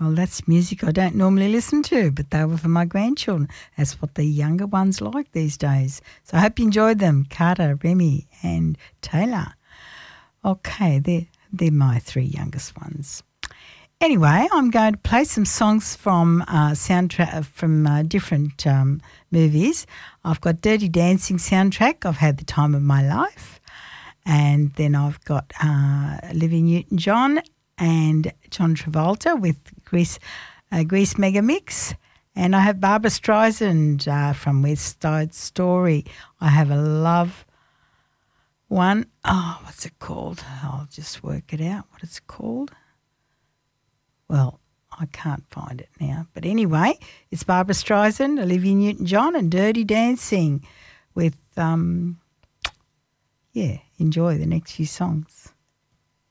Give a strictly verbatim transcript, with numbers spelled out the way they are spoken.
Well, that's music I don't normally listen to, but they were for my grandchildren. That's what the younger ones like these days. So I hope you enjoyed them, Carter, Remy and Taylor. Okay, they're, they're my three youngest ones. Anyway, I'm going to play some songs from uh, soundtrack from uh, different um, movies. I've got Dirty Dancing soundtrack, I've Had the Time of My Life. And then I've got uh, Olivia Newton-John and John Travolta with Grease, uh, Grease Mega Mix. And I have Barbara Streisand uh, from West Side Story. I have a love one. Oh, what's it called? I'll just work it out what it's called. Well, I can't find it now. But anyway, it's Barbara Streisand, Olivia Newton-John and Dirty Dancing with, um, yeah, enjoy the next few songs.